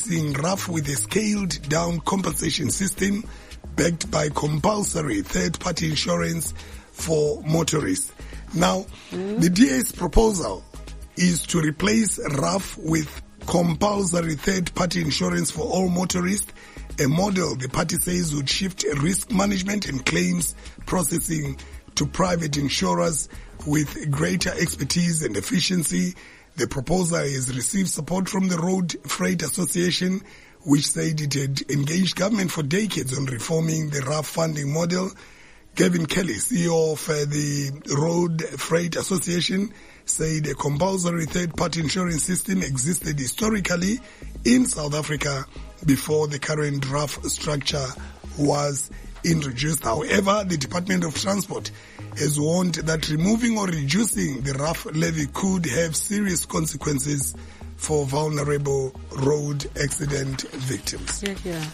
purchasing RAF with a scaled-down compensation system backed by compulsory third-party insurance for motorists. Now, the DA's proposal is to replace RAF with compulsory third-party insurance for all motorists, a model the party says would shift risk management and claims processing to private insurers with greater expertise and efficiency. The proposal has received support from the Road Freight Association, which said it had engaged government for decades on reforming the RAF funding model. Gavin Kelly, CEO of the Road Freight Association, said a compulsory third-party insurance system existed historically in South Africa before the current RAF structure was introduced. However, the Department of Transport has warned that removing or reducing the RAF levy could have serious consequences for vulnerable road accident victims. Yeah.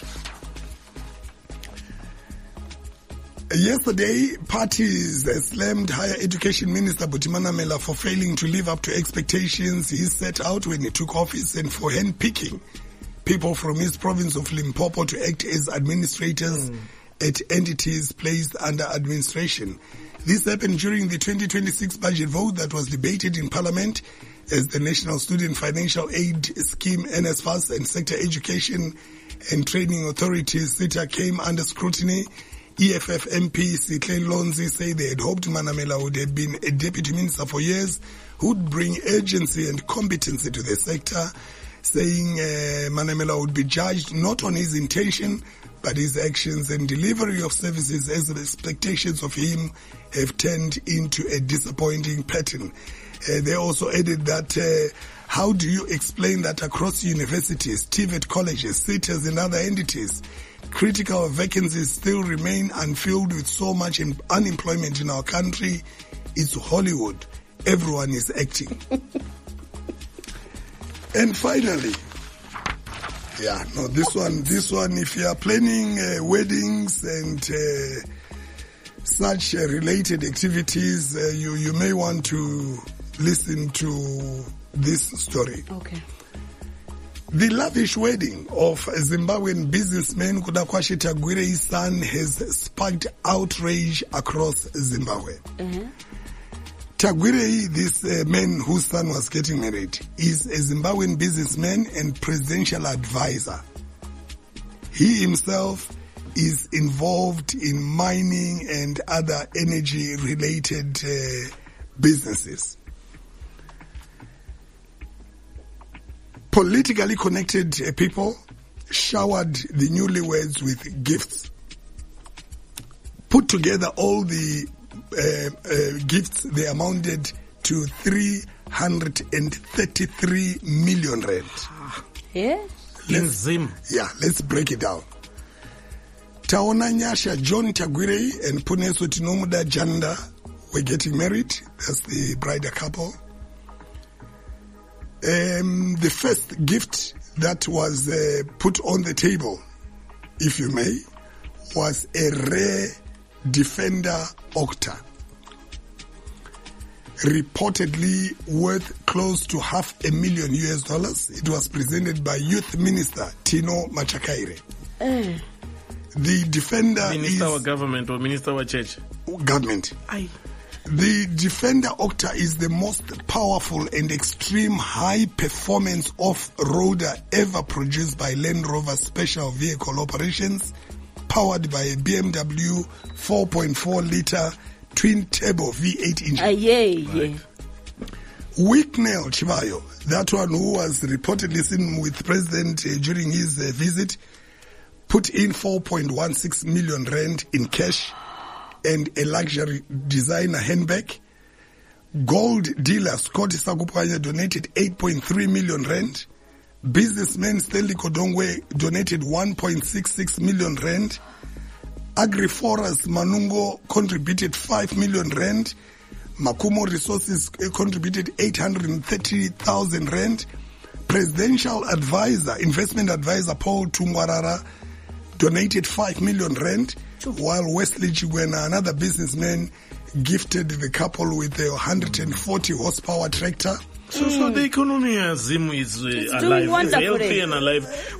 Yesterday, parties slammed Higher Education Minister Buti Manamela for failing to live up to expectations he set out when he took office and for handpicking people from his province of Limpopo to act as administrators at entities placed under administration. This happened during the 2026 budget vote that was debated in Parliament as the National Student Financial Aid Scheme, NSFAS, and Sector Education and Training Authorities, SETA, came under scrutiny. EFF MP Sihle Lonzi say they had hoped Manamela would have been a deputy minister for years who would bring urgency and competency to the sector, saying Manamela would be judged not on his intention but his actions and delivery of services, as the expectations of him have turned into a disappointing pattern. They also added that how do you explain that across universities, TVET colleges, SETAs and other entities, critical vacancies still remain unfilled with so much unemployment in our country? It's Hollywood. Everyone is acting. And finally, this one, if you are planning weddings and such related activities, you may want to listen to this story. Okay. The lavish wedding of Zimbabwean businessman Kudakwashi Tagwire's son has sparked outrage across Zimbabwe. Tagwirei, this man whose son was getting married, is a Zimbabwean businessman and presidential advisor. He himself is involved in mining and other energy-related businesses. Politically connected people showered the newlyweds with gifts. Put together all the gifts, they amounted to 333 million rand. Yeah? Let's break it down. Taona Nyasha, John Tagwirei and Puneso Tinomuda Janda were getting married. That's the bridal couple. The first gift that was put on the table, if you may, was a rare Defender Octa, reportedly worth close to $500,000 US. It was presented by Youth Minister Tino Machakaire. The Defender Minister of Government or Minister of Church? Government. The Defender Octa is the most powerful and extreme high-performance off-roader ever produced by Land Rover Special Vehicle Operations, powered by a BMW 4.4-liter twin-turbo V8 engine. Wicknell Chivayo, that one who was reportedly seen with President during his visit, put in 4.16 million rand in cash and a luxury designer handbag. Gold dealer Scott Sakupanya donated 8.3 million rand. Businessman Stanley Kodongwe donated 1.66 million rand. Agri-Forest Manungo contributed 5 million rand. Makumo Resources contributed 830,000 rand. Presidential advisor, investment advisor Paul Tungwarara donated 5 million rand, while Wesley Chigwena, another businessman, gifted the couple with a 140 horsepower tractor. So the economy of Zim is alive, is healthy and alive.